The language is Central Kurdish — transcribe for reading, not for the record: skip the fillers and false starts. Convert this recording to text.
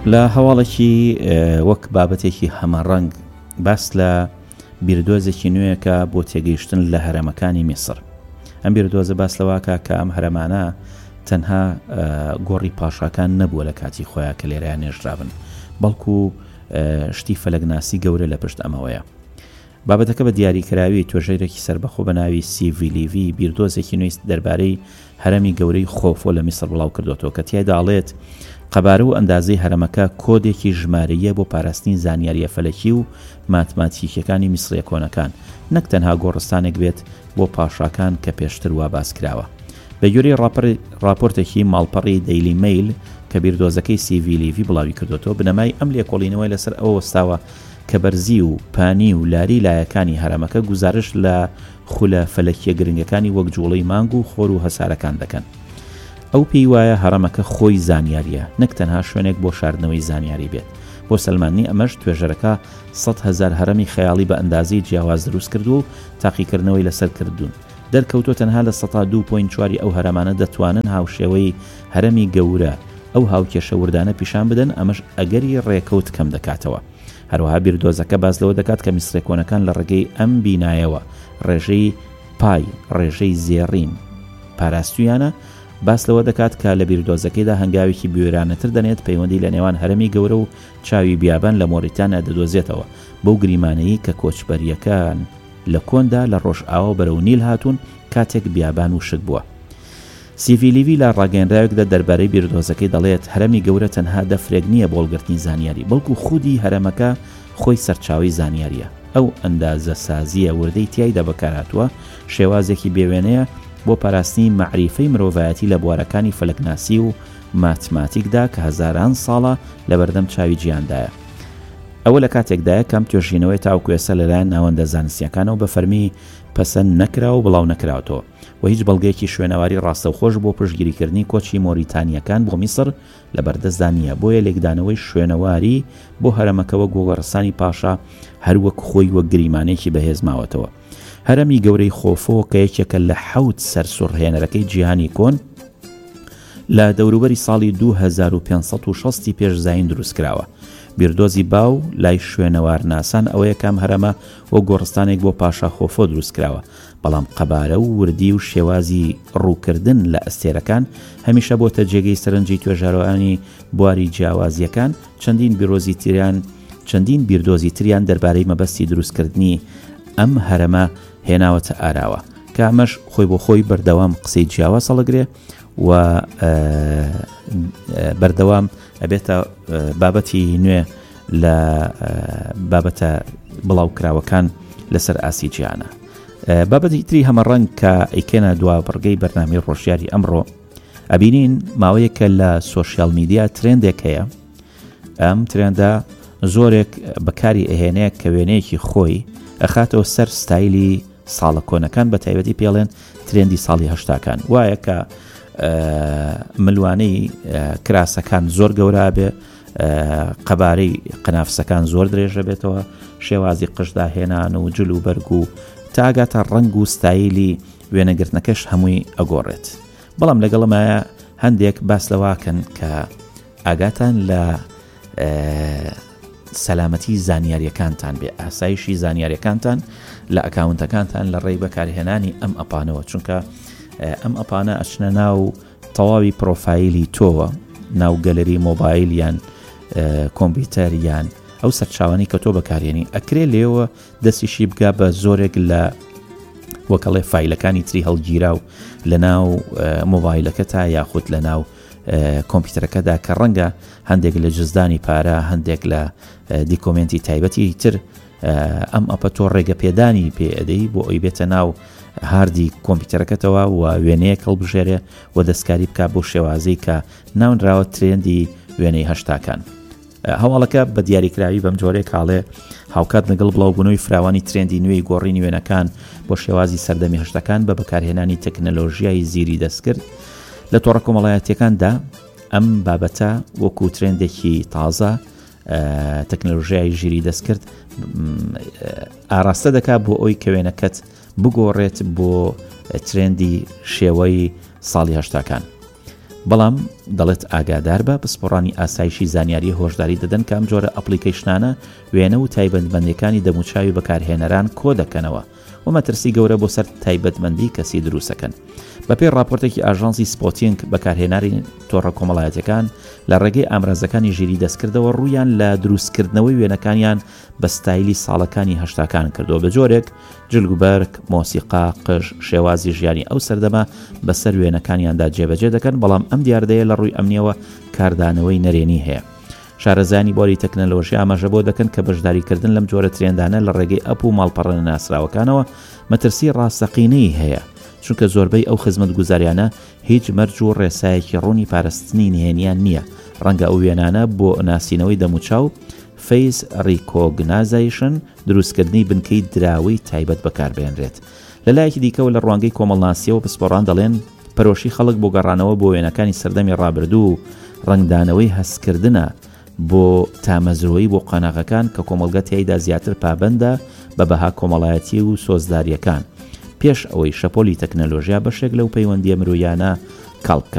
لە هەواڵێکی وەک بابەتێکی هەمەڕەنگ باس لە بیردۆزێکی نوێیەکە بۆ تێگەیشتن لە هەرەمەکانی میسر. ئەم بیردۆزە باس لەواکە کە ئەم هەرەمانە تەنها گۆڕی پاشاکان نەبووە لە کاتی خۆیان کە لێرەیان نێژرابن، بەڵکو شتی فەلەگناسی گەورە لە پشت ئەمەوەیە. بابەتەکە بە دیاریکراوی توێژەیرێکی سەربەخۆ بە ناوی سیڤیلیڤی بیردۆزێکی نوێی دەربارەی هەرەمی گەورەی خۆفۆ لە میسر بڵاو کردوەوە کە تیایدا ئاڵێت قەبارە و ئەندازەی هەرەمەکە کۆدێکی ژمارەیە بۆ پاراستنی زانیاریە فەلەکی و ماتماتیکیەکانی میسریە کۆنەکان، نەک تەنها گۆڕستانێک بێت بۆ پاشاکان کە پێشتر وا باس کراوە. بە گوێرەی راپۆرتێکی ماڵپەڕی دەیلی میل کە بیردۆزەکەی سیڤیلیڤی بڵاوی کردوەوە، بنەمای ئەم لێکۆڵینەوەی لەسەر ئەوە وەستاوە کە بەرزی و پانی و لاری لایەکانی هەرەمەکە گوزارش لە خولە فەلەکیە گرنگەکانی وەک جوڵەی مانگ و خۆر و هەسارەکان دەکەن. ئەو پێی وایە هەرەمەکە خۆی زانیاریە، نەک تەنها شوێنێک بۆ شاردنەوەی زانیاری بێت. بۆ سەلمانی ئەمەش توێژەرەکە 100,000 هەرەمی خەیاڵی بە ئەندازەی جیاواز دروست کردو و تاقیکردنەوەی لەسەر کردوون. دەرکەوتۆ تەنها لە 2.4 ئەو هەرەمانە دەتوانن هاوشێوەی هەرەمی گەورە ئەو هاوکێشە وردانە پیشان بدەن، ئەمەش ئەگەری ڕێکەوت کەم دەکاتەوە. هەروەها بیردۆزەکە باز لەوە دەکات کە میسرێکۆنەکان لە ڕێگەی ئەم بینایەوە ڕێژەی پای، ڕێژەی زێڕین پاراستویانە. باس لەوە دەکات کە لە بیردۆزەکەیدا هەنگاوێکی بوێرانەتر دەنێت پەیوەندی لە نێوان هەرەمی گەورە و چاوی بیابان لە مۆریتانیا دەدۆزێتەوە بەو گریمانەیی کە کۆچبەریەکان لە کۆندا لە ڕۆژئاوا بەرەو نیل هاتوون کاتێک بیابان و شت بووە. سیڤیلیڤی لە ڕاگەیەنراوێکدا دەربارەی بیردۆزەکەی دەڵێت هەرەمی گەورە تەنها دەفرێک نییە بۆ هەڵگرتنی زانیاری، بەڵکو خودی هەرەمەکە خۆی سەرچاوی زانیاریە. ئەو ئەندازە سازیە وردەی تیایدا بەکارهاتووە شێوازێکی بێوێنەیە بۆ پاراستنی مەعریفەی مرۆڤایەتی لە بوارەکانی فەلەکناسی و ماتماتیکدا کە هەزاران ساڵە لە بەردەم چاوی گیاندایە. ئەوە لە کاتێکدایە کەم توێژینەوەی تاوکوێسە لەلایەن ناوەندە زانستیەکانەوە بە فەرمی پەسەند نەکراوە و بڵاو نەکراوەوە و هیچ بەڵگەیەکی شوێنەواری ڕاستەوخۆش بۆ پشتگیریکردنی کۆچی مۆریتانیەکان بۆ میسر لە بەردەستدا نییە. بۆیە لێکدانەوەی شوێنەواری بۆ هەرەمەکەوە گۆڕستانی پاشا هەروەک خۆی وەک گریمانێکی بەهێز ماوەتەوە. هەرەمی گەورەی خۆفۆ کە یەکێکە لە 7 سەرسوڕهێنەرەکەی جیهانی کۆن لە دەوروبەری ساڵی 2560 پێش زاین دروست کراوە. بیردۆزی باو لای شوێنەوار ناسان ئەوەیە کام هەرەمە وە گۆڕستانێک بۆ پاشا خۆفۆ دروست کراوە، بەڵام قەبارە و وردی و شێوازی ڕووکردن لە ئەستێرەکان هەمیشە بۆتە جێگەی سەرنجی توێژەرەوانی بواری جیاوازیەکان. چەندین بیردۆزی تریان دەربارەی مەبەستی دروستکردنی ئەم هەرەمە هێناوەتە ئاراوە کە ئەمەش خۆی بۆ خۆی بەردەوام قسەی جیاواز هەڵەگرێ و بەردەوام ئەبێتە بابەتی نوێ لە بابەتە بڵاوکراوەکان لەسەر ئاسی جیهانە. بابەتی تری هەمەڕەنگ کە ئەیکێنە دوا بڕگەی بەرنامەی ڕۆژیاری ئەمڕۆ ئەبینین ماوەیەکە لە سۆشیال میدیا ترێندێک هەیە. ئەم ترێندە زۆرێک بەکاری ئەهێنەیە کە وێنەیەکی خۆی ئەخاتەوە سەر ستایلی ساڵە کۆنەکان بە تایبەتی پێڵێن ترێندی ساڵی هەشتاکان. وایە کە ملوانەی کراسەکان زۆر گەورە بێ، قەبارەی قەنافسەکان زۆر درێژە بێتەوە، شێوازی قشداهێنان و جل و بەرگ و تاگاتە ڕنگ و ستایلی وێنەگرتنەکەش هەمووی ئەگۆڕێت. بەڵام لەگەڵمایە هەندێک باس لەواکەن کە ئاگاتان لە سەلامەتی زانیاریەکانتان بێ، ئاسایشی زانیاریەکانتان لە ئەکاونتەکانتان لە ڕێی بەکارهێنانی ئەم ئەپانەوە، چونکە ئەم ئەپانە ئەچنە ناو تەواوی پرۆفایلی تۆوە، ناو گەلەری مۆبایل یان کۆمپیوتەر یان ئەو سەرچاوانی کە تۆ بەکارێنی ئەکرێ لێوە دەستیشی بگا بە زۆرێک لە وەکەڵێ فایلەکانی تری هەڵگیرا و لە ناو مۆبایلەکە تا یاخود لە ناو کۆمپیوتەرەکەدا کە ڕەنگە هەندێک لە جزدانی پارە، هەندێک لە دیکۆمنتی تایبەتی تر ئەم ئەپە تۆ ڕێگە پێدانی پێ ئەدەی بۆ ئەوی بێتە ناو هاردی کۆمپیوتەرەکەتەوە و وێنەیە هەڵبژێرێ و دەستکاری بکات بۆ شێوازەی کە ناونراوە ترێندی وێنەی هەشتاکان. هەواڵەکە بە دیاریکراوی بەم جۆرەیە کاڵێ هاوکات لەگەڵ بڵاوبوونەوەی فراوانی ترێندی نوێی گۆڕینی وێنەکان بۆ شێوازی سەردەمی هەشتەکان بە بەکارهێنانی تەکنەلۆژیای زیری دەستکرد لە تۆڕە کۆمەڵایەتیەکاندا ئەم بابەتە وەکو ترێندێکی تازە تەکنەلۆژیای ژیری دەستکرد ئاراستە دەکات بۆ ئەوی کە وێنەکەت بگۆڕێت بۆ ترێندی شێوەی ساڵی هەشتاکان. بەڵام دەڵێت ئاگادار بە پسپۆڕانی ئاسایشی زانیاری هۆشداری دەدەن کە ئەم جۆرە ئەپلیکیشنانە وێنە و تایبەتمەندیەکانی دەموچاوی بەکارهێنەران کۆ دەکەنەوە و مەترسی گەورە بۆ سەر تایبەتمەندی کەسی دروستەکەن. بەپێی راپۆرتێکی ئاژانسی سپۆتینگ بەکارهێناری تۆڕە کۆمەڵایەتەکان لە ڕێگەی ئامرازەکانی ژیری دەستکردەوە ڕوویان لە دروستکردنەوەی وێنەکانیان بە ستایلی ساڵەکانی هەشتاکان کردەوە بە جۆرێک جلگوبەرگ، مۆسیقا، قژ، شێوازی ژیانی ئەو سەردەما بەسەر وێنەکانیاندا جێبەجێ دەکەن، بەڵام ئەم دیاردەیە لە ڕووی ئەمنیەوە کاردانەوەی نەرێنی هەیە. شارەزانی بۆری تەکنەلۆژی ئاماژە بۆ دەکەن کە بەشداریکردن لەم جۆرە ترێندانە لە ڕێگەی ئەپ و ماڵپەڕەنە ناسراوەکانەوە مەترسی ڕاستەقینەی هەیە، چونکە زۆربەی ئەو خزمەت گوزاریانە هیچ مەرج و ڕێسایەکی ڕوونی پاراستنی نهێنیان نییە. ڕەنگە ئەو وێنانە بۆ ناسینەوەی دەموچاو فیس ریکۆگنایزیشن دروستکردنی بنکەی دراوی تایبەت بەکاربێنرێت. لە لایەکی دیکەوە لە ڕوانگەی کۆمەڵناسیەوە پسپۆڕان دەڵێن پەرۆشی خەڵک بۆ گەڕانەوە بۆ وێنەکانی سەردەمی ڕابردوو و ڕنگدانەوەی هەستکردنە بۆ تامەزرۆیی بۆ قەناغەکان کە کۆمەڵگە تیایدا زیاتر پابەندە بە بەها کۆمەڵایەتی و سۆزداریەکان پێش ئەوەی شەپۆلی تەکنەلۆژیا بەشێک لەو پەیوەندیە مرۆیانە کاڵ بکات.